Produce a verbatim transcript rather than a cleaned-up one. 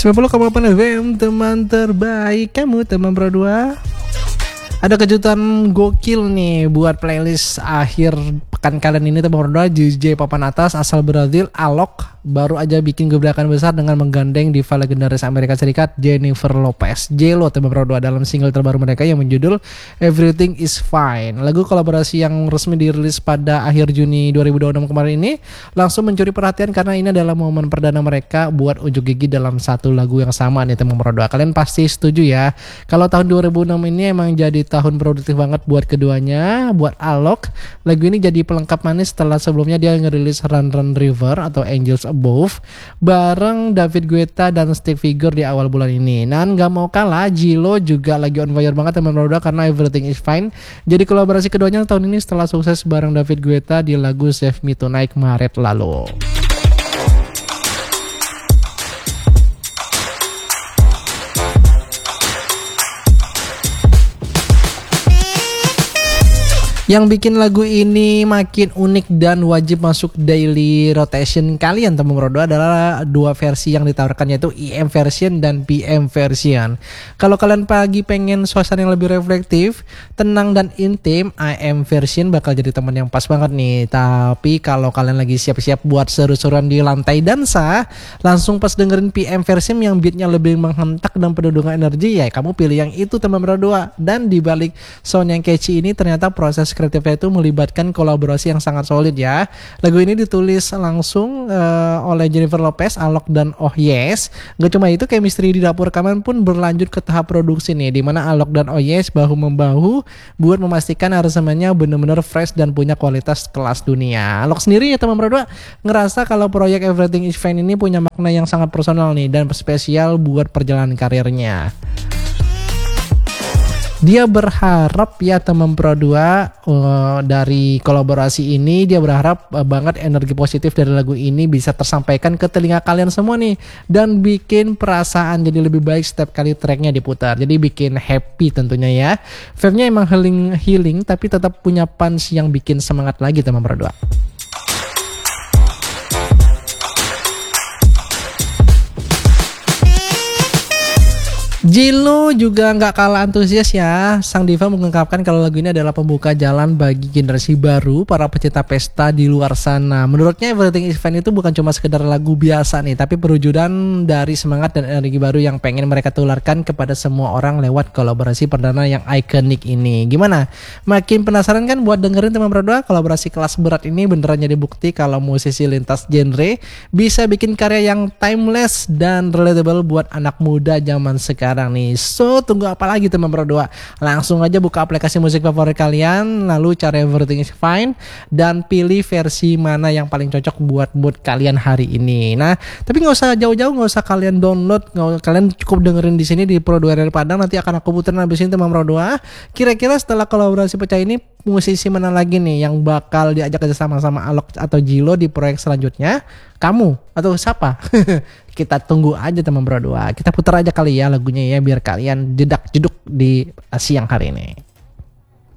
sembilan puluh koma delapan F M, teman terbaik kamu, teman berdua. Ada kejutan gokil nih buat playlist akhir pekan kalian ini, teman berdua. D J papan atas asal Brazil, Alok, baru aja bikin gebrakan besar dengan menggandeng diva legendaris Amerika Serikat Jennifer Lopez, J-Lo, teman berdua, dalam single terbaru mereka yang menjudul Everything Is Fine. Lagu kolaborasi yang resmi dirilis pada akhir Juni dua ribu dua puluh enam kemarin ini langsung mencuri perhatian karena ini adalah momen perdana mereka buat unjuk gigi dalam satu lagu yang sama nih, teman berdua. Kalian pasti setuju ya kalau tahun dua ribu enam ini emang jadi tahun produktif banget buat keduanya. Buat Alok, lagu ini jadi pelengkap manis setelah sebelumnya dia ngerilis Run Run River atau Angels Above bareng David Guetta dan Stick Figure di awal bulan ini. Dan gak mau kalah, J-Lo juga lagi on fire banget, teman berdua, karena Everything Is Fine jadi kolaborasi keduanya tahun ini setelah sukses bareng David Guetta di lagu Save Me Tonight Maret lalu. Yang bikin lagu ini makin unik dan wajib masuk daily rotation kalian, teman berdua, adalah dua versi yang ditawarkan, yaitu E M version dan P M version. Kalau kalian pagi pengen suasana yang lebih reflektif, tenang dan intim, I M version bakal jadi teman yang pas banget nih. Tapi kalau kalian lagi siap-siap buat seru-seruan di lantai dansa, langsung pas dengerin P M version yang beatnya lebih menghentak dan penuh dengan energi, ya kamu pilih yang itu, teman berdua. Dan dibalik sound yang catchy ini ternyata proses kreatifnya itu melibatkan kolaborasi yang sangat solid ya. Lagu ini ditulis langsung uh, oleh Jennifer Lopez, Alok, dan Oh Yes. Gak cuma itu, chemistry di dapur rekaman pun berlanjut ke tahap produksi nih, dimana Alok dan Oh Yes bahu membahu buat memastikan aransemennya bener-bener fresh dan punya kualitas kelas dunia. Alok sendiri ya, teman berdua, ngerasa kalau proyek Everything Is Fine ini punya makna yang sangat personal nih dan spesial buat perjalanan karirnya. Dia berharap ya, teman Pro dua, uh, dari kolaborasi ini dia berharap uh, banget energi positif dari lagu ini bisa tersampaikan ke telinga kalian semua nih dan bikin perasaan jadi lebih baik setiap kali tracknya diputar. Jadi bikin happy tentunya ya. Vibe-nya emang healing healing tapi tetap punya punch yang bikin semangat lagi, teman Pro dua. J-Lo juga nggak kalah antusias ya. Sang diva mengungkapkan kalau lagu ini adalah pembuka jalan bagi generasi baru para pecinta pesta di luar sana. Menurutnya Everything Is Fine itu bukan cuma sekedar lagu biasa nih, tapi perwujudan dari semangat dan energi baru yang pengen mereka tularkan kepada semua orang lewat kolaborasi perdana yang ikonik ini. Gimana? Makin penasaran kan buat dengerin, teman berdua? Kolaborasi kelas berat ini beneran jadi bukti kalau musisi lintas genre bisa bikin karya yang timeless dan relatable buat anak muda zaman sekarang nih. So tunggu apa lagi, teman berdua? Langsung aja buka aplikasi musik favorit kalian, lalu cari Everything Is Fine dan pilih versi mana yang paling cocok buat mood kalian hari ini. Nah, tapi nggak usah jauh-jauh, nggak usah kalian download, nggak, kalian cukup dengerin di sini di Pro dua R R Padang. Nanti akan aku puterin abis ini, teman berdua. Kira-kira setelah kolaborasi pecah ini, musisi mana lagi nih yang bakal diajak kerja sama sama Alok atau J-Lo di proyek selanjutnya? Kamu atau siapa? Kita tunggu aja, teman berdua. Kita putar aja kali ya lagunya ya, biar kalian jedak jeduk di siang hari ini.